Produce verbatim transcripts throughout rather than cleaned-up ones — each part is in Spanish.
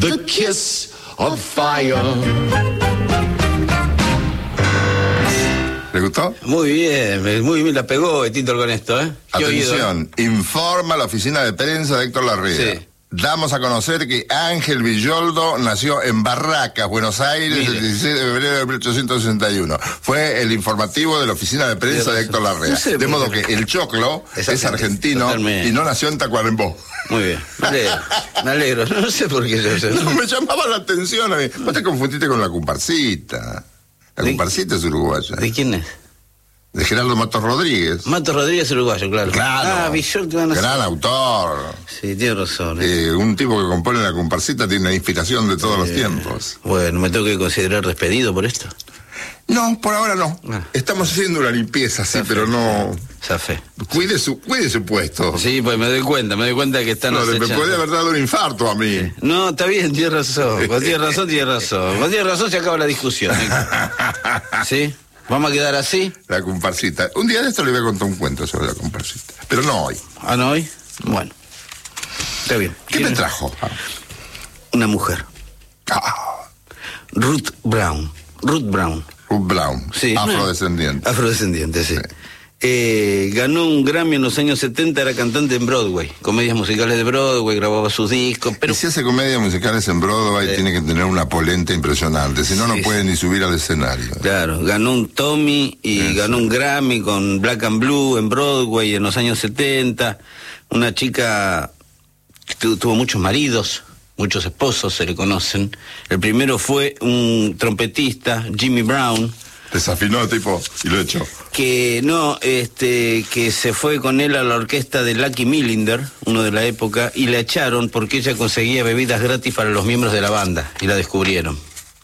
the kiss of fire. ¿Le gustó? Muy bien, muy bien la pegó Tito con esto, ¿eh? Atención, informa la oficina de prensa de Héctor Larrea. Sí. Damos a conocer que Ángel Villoldo nació en Barracas, Buenos Aires, Mire. el dieciséis de febrero de mil ochocientos sesenta y uno. Fue el informativo de la oficina de prensa de Héctor Larrea. No sé de modo por qué. que el choclo Es es, argentino, argentino totalmente. y no nació en Tacuarembó. Muy bien, me alegro, me alegro. No sé por qué yo sé. No, me llamaba la atención a mí. Vos te confundiste con la comparsita. La ¿De- comparsita es uruguaya. ¿De quién es? De Gerardo Matos Rodríguez. Mato Rodríguez uruguayo, claro. Claro. Ah, Villol, que van a Gran autor. Sí, tiene razón. ¿eh? Eh, un tipo que compone la comparsita tiene una inspiración de todos los tiempos. Bueno, ¿me tengo que considerar despedido por esto? No, por ahora no. Ah. Estamos haciendo una limpieza, sí, pero no. Zafé. Cuide su, cuide su puesto. Sí, pues me doy cuenta, me doy cuenta que están No, le- me acechando. puede haber dado un infarto a mí. No, está bien, tienes razón. Cuando tienes razón, tienes razón. Cuando tienes razón, se acaba la discusión. ¿eh? ¿Sí? ¿Vamos a quedar así? La comparsita. Un día de esto le voy a contar un cuento sobre la comparsita. Pero no hoy. ¿Ah, no hoy? Bueno. Está bien. ¿Qué me ¿Quién- trajo? Una mujer. Ah, Ruth Brown. Ruth Brown. Ruth Brown. Sí. Afrodescendiente. Afrodescendiente, sí. Sí. Eh, ganó un Grammy en los años setenta, era cantante en Broadway, comedias musicales de Broadway, grababa sus discos, pero Y si hace comedias musicales en Broadway, Sí. tiene que tener una polenta impresionante. Si no, Sí, no puede ni subir al escenario. claro, ganó un Tommy y Eso. ganó un Grammy con Black and Blue en Broadway en los años setenta. Una chica que tu- tuvo muchos maridos, muchos esposos, se le conocen. El primero fue un trompetista, Jimmy Brown, Desafinó, tipo, y lo echó. que no, este, que se fue con él a la orquesta de Lucky Millinder, uno de la época, y la echaron porque ella conseguía bebidas gratis para los miembros de la banda, y la descubrieron.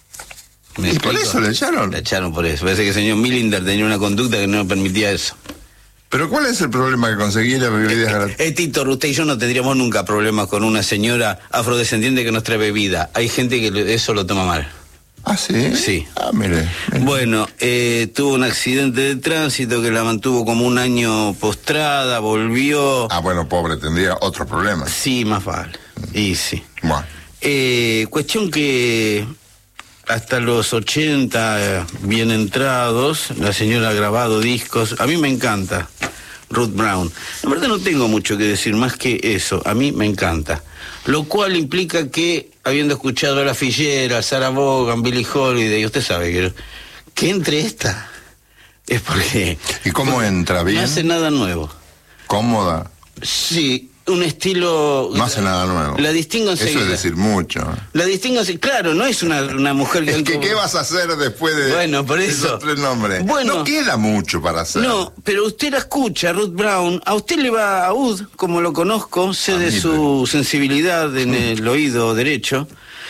¿Me ¿Y por explico? eso le echaron? La echaron por eso. Parece que el señor Millinder tenía una conducta que no permitía eso. ¿Pero cuál es el problema que conseguía la bebidas gratis? Eh, Tito, usted y yo no tendríamos nunca problemas con una señora afrodescendiente que nos trae bebida. Hay gente que le- eso lo toma mal. ¿Ah, sí? Sí. Ah, mire. Bueno, eh, tuvo un accidente de tránsito que la mantuvo como un año postrada, volvió... Ah, bueno, pobre, tendría otros problemas. Sí, más vale. Y sí. Bueno. Eh, cuestión que hasta los ochenta, eh, bien entrados, la señora ha grabado discos. A mí me encanta Ruth Brown. La verdad no tengo mucho que decir más que eso. A mí me encanta. Lo cual implica que, habiendo escuchado a La Fillera, Sarah Vaughan, Billie Holiday, usted sabe que, que entre esta es porque ¿Y cómo entra? no ¿Bien? hace nada nuevo. ¿Cómoda? Sí, un estilo... No hace nada nuevo. La distingo Eso enseguida. es decir mucho. La distingo, así- claro, no es una, una mujer que... Es que, ¿qué vas a hacer después de Bueno, por eso. esos tres nombres? Bueno. No queda mucho para hacer. No, pero usted la escucha, Ruth Brown, a usted le va a Ud, como lo conozco, sé A de mí, su sensibilidad en el oído derecho.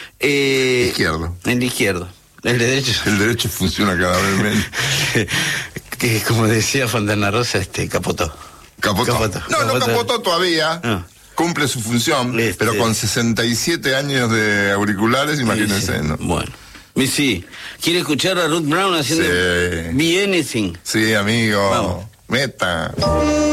Eh, Izquierdo. El izquierdo. El de derecho. El derecho funciona cada vez menos. Que como decía Fontana Rosa, este, capotó. Capotó. Capotó. No, no Capotó. capotó todavía. Ah. Cumple su función, Este. pero con sesenta y siete años de auriculares, imagínense, Sí, sí. ¿no? Bueno. Y sí. ¿Quiere escuchar a Ruth Brown haciendo Sí. Be Anything? Sí, amigo. Vamos. Meta.